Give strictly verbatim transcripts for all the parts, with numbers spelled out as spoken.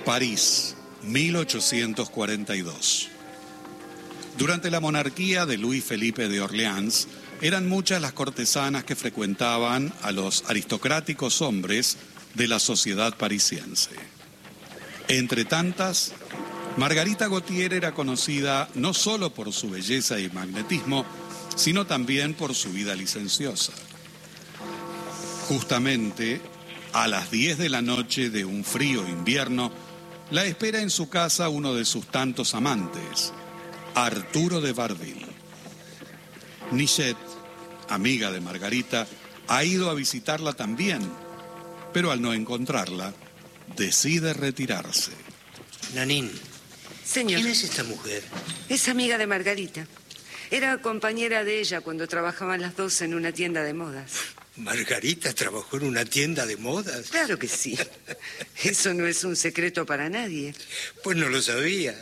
París, mil ochocientos cuarenta y dos. Durante la monarquía de Luis Felipe de Orleans, eran muchas las cortesanas que frecuentaban a los aristocráticos hombres de la sociedad parisiense. Entre tantas, Margarita Gautier era conocida no solo por su belleza y magnetismo, sino también por su vida licenciosa. Justamente, a las diez de la noche de un frío invierno, la espera en su casa uno de sus tantos amantes, Arturo de Varville. Nichette, amiga de Margarita, ha ido a visitarla también, pero al no encontrarla, decide retirarse. Nanín. Señor. ¿Quién es esta mujer? Es amiga de Margarita. Era compañera de ella cuando trabajaban las dos en una tienda de modas. ¿Margarita trabajó en una tienda de modas? Claro que sí. Eso no es un secreto para nadie. Pues no lo sabía.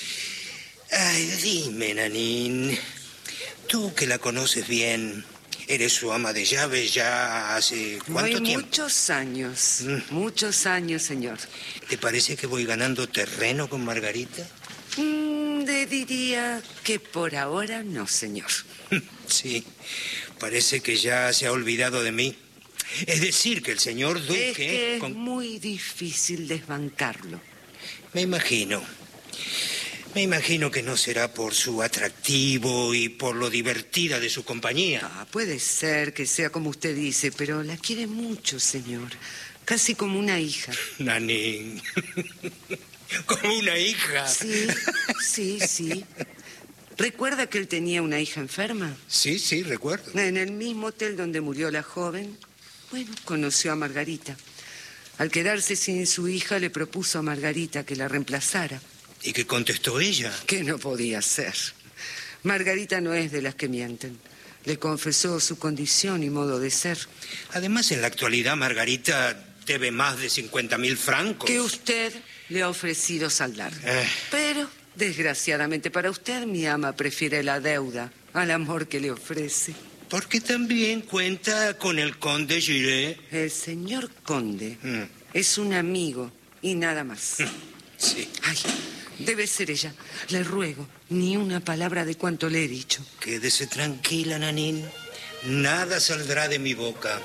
Ay, dime, Nanín. Tú que la conoces bien, eres su ama de llaves ya hace ¿cuánto Voy tiempo? Muchos años. Mm. Muchos años, señor. ¿Te parece que voy ganando terreno con Margarita? Mm, le diría que por ahora no, señor. Sí, parece que ya se ha olvidado de mí. Es decir, que el señor Duque... Es que es con... muy difícil desbancarlo. Me imagino. Me imagino que no será por su atractivo y por lo divertida de su compañía. Ah, puede ser que sea como usted dice, pero la quiere mucho, señor. Casi como una hija. Nanín. Como una hija. Sí, sí, sí. ¿Recuerda que él tenía una hija enferma? Sí, sí, recuerdo. En el mismo hotel donde murió la joven, bueno, conoció a Margarita. Al quedarse sin su hija, le propuso a Margarita que la reemplazara. ¿Y qué contestó ella? Que no podía ser. Margarita no es de las que mienten. Le confesó su condición y modo de ser. Además, en la actualidad, Margarita debe más de cincuenta mil francos. Que usted le ha ofrecido saldar. Eh. Pero, desgraciadamente para usted, mi ama prefiere la deuda al amor que le ofrece. Porque también cuenta con el conde Gilet. El señor conde Mm. es un amigo y nada más. Sí. Ay, debe ser ella. Le ruego, ni una palabra de cuanto le he dicho. Quédese tranquila, Nanín. Nada saldrá de mi boca.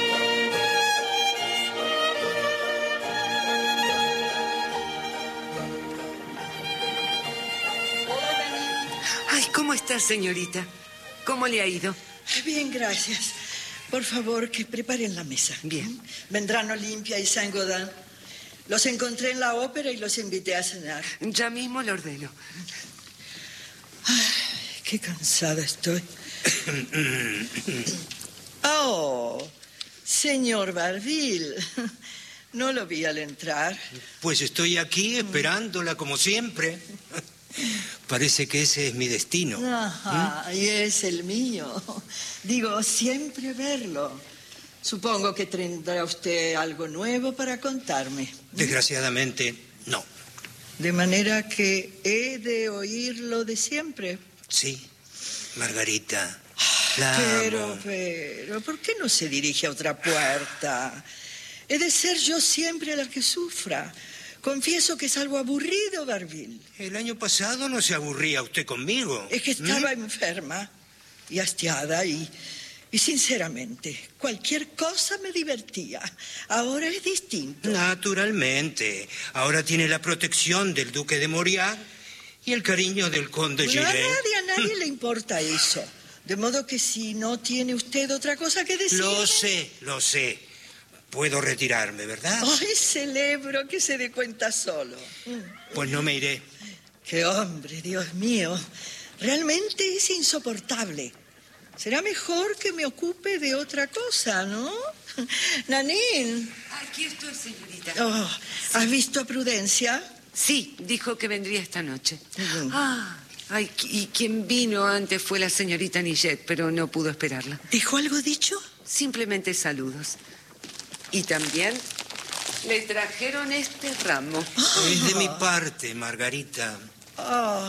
Ay, ¿cómo está, señorita? ¿Cómo le ha ido? Bien, gracias. Por favor, que preparen la mesa. Bien. Vendrán Olimpia y Saint-Gaudens. Los encontré en la ópera y los invité a cenar. Ya mismo lo ordeno. Ay, qué cansada estoy. Oh, señor Varville. No lo vi al entrar. Pues estoy aquí esperándola como siempre. Parece que ese es mi destino. Ajá, ¿Mm? Y es el mío. Digo, siempre verlo. Supongo que tendrá usted algo nuevo para contarme. Desgraciadamente, no. De manera que he de oírlo de siempre. Sí, Margarita. La Pero, amo. pero, ¿por qué no se dirige a otra puerta? He de ser yo siempre la que sufra. Confieso que es algo aburrido, Varville. El año pasado no se aburría usted conmigo. Es que estaba ¿Mm? enferma y hastiada y, y sinceramente, cualquier cosa me divertía. Ahora es distinto. Naturalmente. Ahora tiene la protección del duque de Mauriac y el cariño del conde Bueno, a Gilet. nadie, a nadie le importa eso. De modo que si no tiene usted otra cosa que decir... Lo sé, lo sé. Puedo retirarme, ¿verdad? Ay, celebro que se dé cuenta solo. Pues no me iré. Qué hombre, Dios mío. Realmente es insoportable. Será mejor que me ocupe de otra cosa, ¿no? Nanín. Aquí estoy, señorita. Oh, ¿has visto a Prudencia? Sí, dijo que vendría esta noche. Ujú. Ah, ay, y quien vino antes fue la señorita Nichette, pero no pudo esperarla. ¿Dejó algo dicho? Simplemente saludos. Y también le trajeron este ramo. Es de mi parte, Margarita. Oh,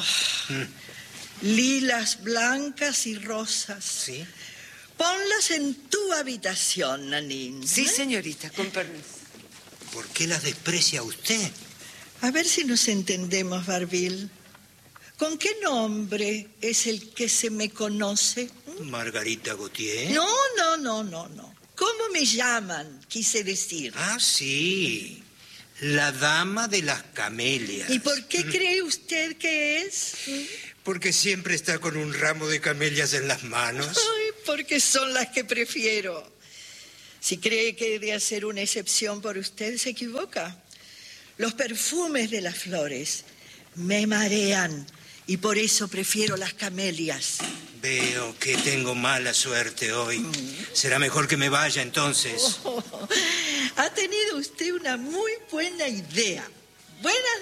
lilas blancas y rosas. ¿Sí? Ponlas en tu habitación, Nanín. Sí, ¿eh? señorita, con permiso. ¿Por qué las desprecia usted? A ver si nos entendemos, Barville. ¿Con qué nombre es el que se me conoce? Margarita Gautier. No, no, no, no, no. ¿Cómo me llaman? Quise decir. Ah, sí. La dama de las camelias. ¿Y por qué cree usted que es? Porque siempre está con un ramo de camelias en las manos. Ay, porque son las que prefiero. Si cree que he de hacer una excepción por usted, se equivoca. Los perfumes de las flores me marean y por eso prefiero las camelias. Veo que tengo mala suerte hoy. Será mejor que me vaya entonces. Oh, ha tenido usted una muy buena idea. Buenas